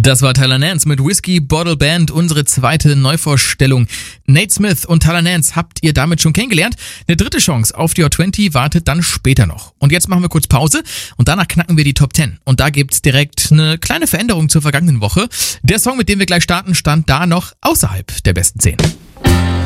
Das war Tyler Nance mit Whiskey Bottle Band, unsere zweite Neuvorstellung. Nate Smith und Tyler Nance habt ihr damit schon kennengelernt. Eine dritte Chance auf die Hot 20 wartet dann später noch. Und jetzt machen wir kurz Pause und danach knacken wir die Top 10. Und da gibt's direkt eine kleine Veränderung zur vergangenen Woche. Der Song, mit dem wir gleich starten, stand da noch außerhalb der besten 10.